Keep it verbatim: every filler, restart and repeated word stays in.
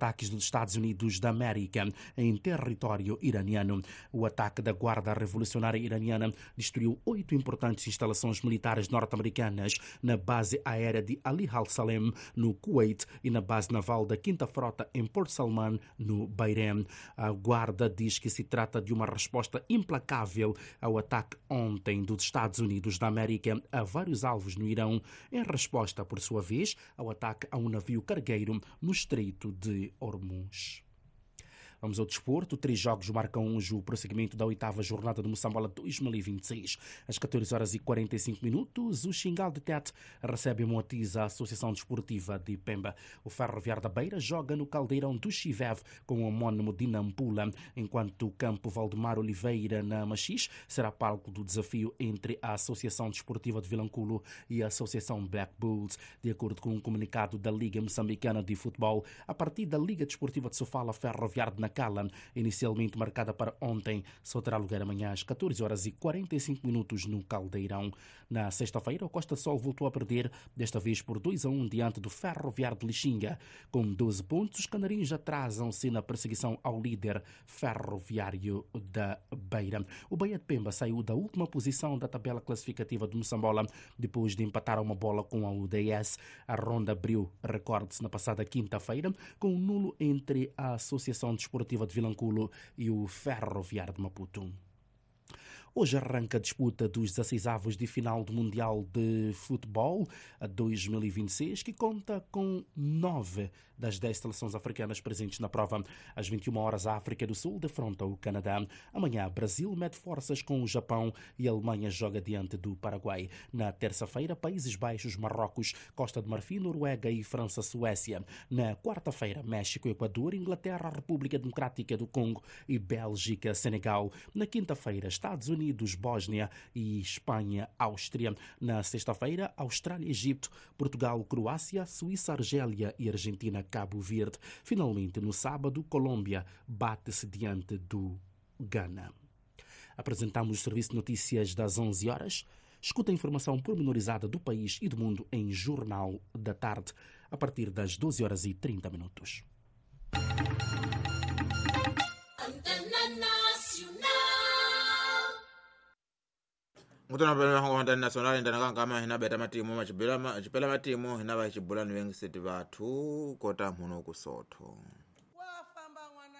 ataques dos Estados Unidos da América em território iraniano. O ataque da Guarda Revolucionária Iraniana destruiu oito importantes instalações militares norte-americanas na base aérea de Ali al-Salem, no Kuwait, e na base naval da Quinta Frota em Port Salman, no Bahrein. A Guarda diz que se trata de uma resposta implacável ao ataque ontem dos Estados Unidos da América a vários alvos no Irão, em resposta, por sua vez, ao ataque a um navio cargueiro no Estreito de Hormuz. Vamos ao desporto. Três jogos marcam hoje o prosseguimento da oitava jornada do Moçambola dois mil e vinte e seis. Às catorze horas e quarenta e cinco minutos, o Xingal de Tete recebe Moatiz, a Associação Desportiva de Pemba. O Ferroviário da Beira joga no Caldeirão do Chivev com o homónimo de Nampula, enquanto o campo Valdemar Oliveira, na Machis, será palco do desafio entre a Associação Desportiva de Vilanculo e a Associação Black Bulls. De acordo com um comunicado da Liga Moçambicana de Futebol, a partida da Liga Desportiva de Sofala Ferroviário de Nacala, inicialmente marcada para ontem, só terá lugar amanhã às catorze horas e quarenta e cinco minutos no Caldeirão. Na sexta-feira, o Costa Sol voltou a perder, desta vez por dois a um diante do Ferroviário de Lixinga. Com doze pontos, os canarinhos atrasam-se na perseguição ao líder Ferroviário da Beira. O Bahia de Pemba saiu da última posição da tabela classificativa do Moçambola depois de empatar uma bola com a U D S. A ronda abriu, recorde-se, na passada quinta-feira, com um nulo entre a Associação Desportiva de Vilanculo e o Ferroviário de Maputo. Hoje arranca a disputa dos dezesseisavos de final do Mundial de Futebol a dois mil e vinte e seis, que conta com nove das dez seleções africanas presentes na prova. Às vinte e uma horas, a África do Sul defronta o Canadá. Amanhã, Brasil mede forças com o Japão e a Alemanha joga diante do Paraguai. Na terça-feira, Países Baixos, Marrocos, Costa de Marfim, Noruega e França, Suécia. Na quarta-feira, México, Equador, Inglaterra, República Democrática do Congo e Bélgica, Senegal. Na quinta-feira, Estados Unidos, Unidos, Bósnia e Espanha, Áustria. Na sexta-feira, Austrália, Egito, Portugal, Croácia, Suíça, Argélia e Argentina, Cabo Verde. Finalmente, no sábado, Colômbia bate-se diante do Ghana. Apresentamos o Serviço de Notícias das onze horas. Escuta a informação pormenorizada do país e do mundo em Jornal da Tarde, a partir das doze horas e trinta minutos. Ngutona pele mahongo ndani nasionali ndana kangama hina beta matimu machipela matimu hina ba chibulani wengi seti bathu kota mhuno kusotho.